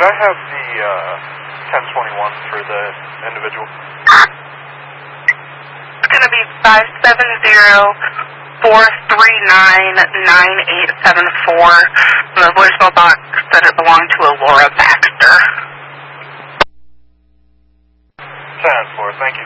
I have the 1021 for the individual? It's going to be 570-439-9874. The voicemail box said it belonged to Laura Baxter. 10-4, thank you.